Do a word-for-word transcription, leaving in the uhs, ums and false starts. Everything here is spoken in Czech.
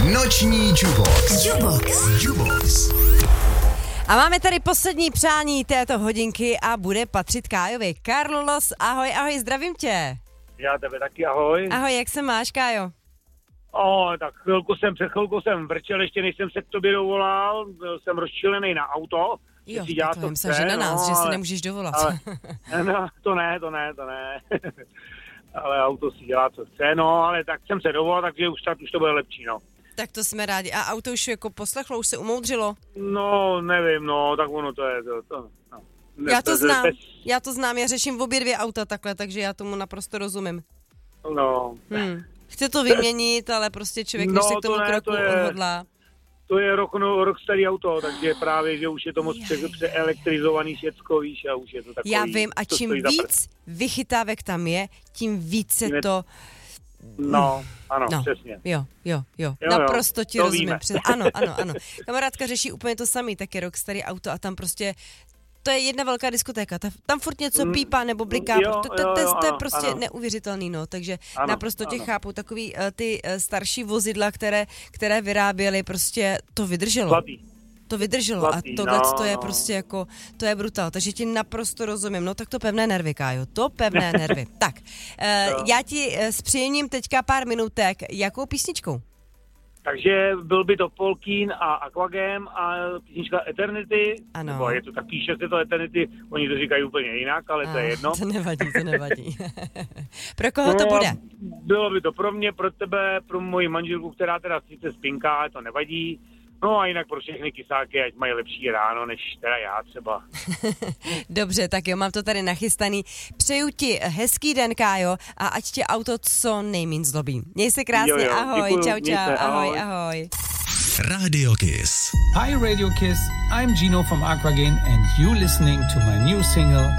Noční Jubox. Jubox. Jubox. A máme tady poslední přání této hodinky a bude patřit Kájovi. Carlos, ahoj, ahoj, zdravím tě. Já tebe taky, ahoj. Ahoj, jak se máš, Kájo? O, tak chvilku jsem, před chvilkou jsem vrčel, ještě než jsem se k tobě dovolal, byl jsem rozčilený na auto. Jo, si dělá to to vím chce, se, že na nás, no, že si ale, nemůžeš dovolat. Ale, no, to ne, to ne, to ne. Ale auto si dělá, co chce, no, ale tak jsem se dovolal, takže už, tak, už to bude lepší, no. Tak to jsme rádi. A auto už jako poslechlo, už se umoudřilo? No, nevím, no, tak ono to je, to, to no. Já to Bez- znám, bez- já to znám, já řeším obě dvě auta takhle, takže já tomu naprosto rozumím. No, Hmm. Chci to vyměnit, ale prostě člověk, než No, se k tomu to ne, kroku to je- odhodlá. to je rok, no, rok starý auto, takže právě, že už je to moc Jaj. pře- přeelektrizovaný všecko, víš, a už je to takový. Já vím, a to čím stojí za prd. víc vychytávek tam je, tím víc se Tím je- to... No, ano, No. přesně. Jo, jo, jo, Jo, naprosto jo, ti to rozumím. víme. Přes... Ano, ano, ano. Kamarádka řeší úplně to samý, tak je rok starý auto a tam prostě, to je jedna velká diskotéka, ta, tam furt něco Mm, pípá nebo bliká, jo, to, to, jo, to, jo, to je ano, prostě ano. neuvěřitelný, no, takže Ano, naprosto tě ano. chápu, takový uh, ty uh, starší vozidla, které, které vyráběly, prostě to vydrželo. Zlatý. To vydrželo Zlatý, a tohle no, to je no. prostě jako, to je brutál, takže ti naprosto rozumím, no tak to pevné nervy, Kájo, to pevné nervy. Tak, uh, No. já ti uh, zpříjemním teďka pár minutek, jakou písničkou? Takže byl by to Polkín a Aquagem a písnička Eternity. Ano. Nebo je to tak, píše se to Eternity, oni to říkají úplně jinak, ale to je jedno. To nevadí, to nevadí. Pro koho to No, bude? Bylo by to pro mě, pro tebe, pro moji manželku, která teda sice spinká, ale to nevadí. No a jinak pro všechny kysáky, ať mají lepší ráno, než teda já třeba. Dobře, tak jo, mám to tady nachystaný. Přeju ti hezký den, Kájo, a ať tě auto co nejmín zlobí. Měj se krásně, Jo, jo, ahoj, děkuju, čau, mějte, čau, ahoj, ahoj. ahoj. Radio Kiss. Hi Radio Kiss, I'm Gino from Aquagen and you listening to my new single